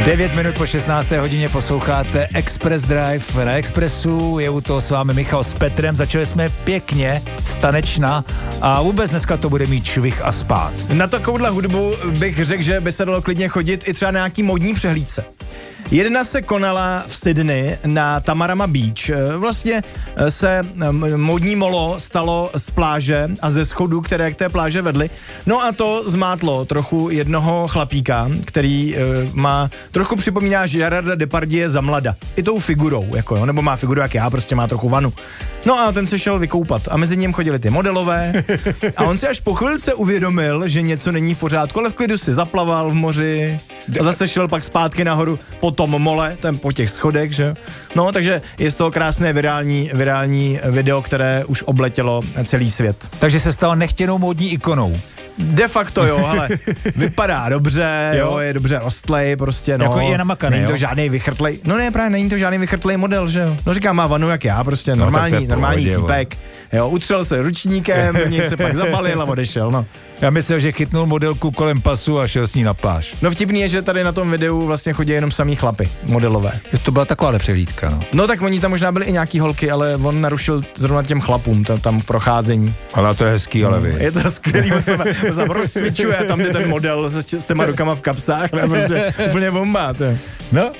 9 minut po 16. hodině posloucháte Express Drive na Expressu, je u toho s vámi Michal s Petrem, začali jsme pěkně, stanečna a vůbec dneska to bude mít švih a spát. Na takovouhle hudbu bych řekl, že by se dalo klidně chodit i třeba na nějaký modní přehlídce. Jedna se konala v Sydney na Tamarama Beach. Vlastně se modní molo stalo z pláže a ze schodů, které k té pláže vedly. No a to zmátlo trochu jednoho chlapíka, který trochu připomíná Gerarda Depardieu za mlada. I tou figurou, jako jo, nebo má figuru jak já, prostě má trochu vanu. No a ten se šel vykoupat a mezi ním chodili ty modelové a on si až po chvilce uvědomil, že něco není v pořádku, ale v klidu si zaplaval v moři a zase šel pak zpátky nahoru po tom mole, ten po těch schodech, že? No, takže je z toho krásné virální video, které už obletělo celý svět. Takže se stal nechtěnou módní ikonou. De facto jo, ale vypadá dobře, jo, je dobře rostlej, prostě, no. Jako je namakaný, není to žádnej vychrtlej, no ne, právě není to žádný vychrtlej model, že jo. No říkám, má vanu jak já, prostě normální týpek, jo, utřel se ručníkem, do něj se pak zabalil a odešel, no. Já myslel, že chytnul modelku kolem pasu a šel s ní na pláž. No vtipný je, že tady na tom videu vlastně chodí jenom samý chlapy, modelové. To byla taková přehlídka, no. No tak oni tam možná byli i nějaký holky, ale on narušil zrovna těm chlapům tam procházení. Ale to je hezký, ale vy. Je to skvělý, on se rozcvičuje a tam je ten model s těma rukama v kapsách, ne, prostě úplně bomba, to. No.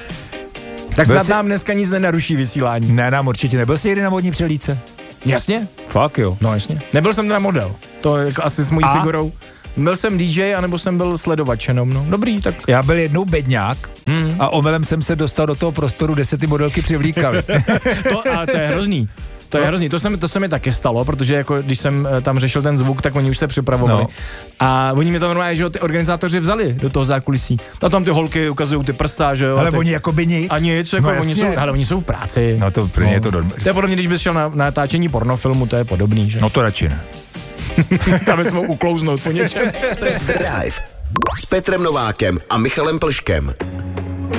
Tak snad nám dneska nic nenaruší vysílání. Ne, nám určitě. Nebyl jsi někdy na modní přehlídce? Jasně. Fakt jo. No jasně. Nebyl jsem teda model, to jako asi s mojí figurou. Byl jsem DJ, anebo jsem byl sledovač jenom, no. Dobrý, tak. Já byl jednou bedňák a omylem jsem se dostal do toho prostoru, kde se ty modelky přivlíkaly. To je hrozný. To je hrozný, to se mi taky stalo, protože jako když jsem tam řešil ten zvuk, tak oni už se připravovali. No. A oni mě tam normálně, že jo, ty organizátoři vzali do toho zákulisí. A tam ty holky ukazují ty prsa, že jo. Ale oni jako by nic. A nic, jako no oni jsou v práci. No to pro ně je to To je podobně, když bys šel na natáčení pornofilmu, to je podobný, že? No to radši ne. Tam jsme uklouznout po něčem. Express Drive s Petrem Novákem a Michalem Plškem.